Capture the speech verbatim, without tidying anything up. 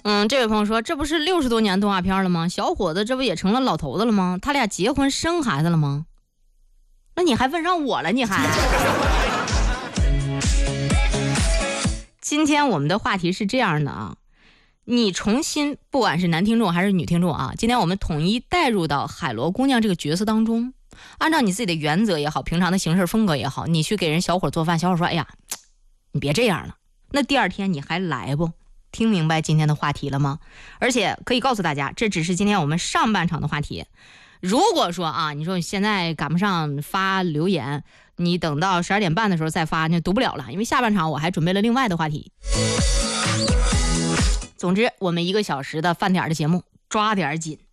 嗯，这位朋友说，这不是六十多年动画片了吗？小伙子这不也成了老头子了吗？他俩结婚生孩子了吗？那你还问上我了，你还？今天我们的话题是这样的啊，你重新不管是男听众还是女听众啊，今天我们统一带入到海螺姑娘这个角色当中，按照你自己的原则也好，平常的行事风格也好，你去给人小伙做饭，小伙说，哎呀，你别这样了，那第二天你还来不？听明白今天的话题了吗？而且可以告诉大家，这只是今天我们上半场的话题。如果说啊，你说现在赶不上发留言，你等到十二点半的时候再发，就读不了了，因为下半场我还准备了另外的话题。总之，我们一个小时的饭点的节目抓点紧。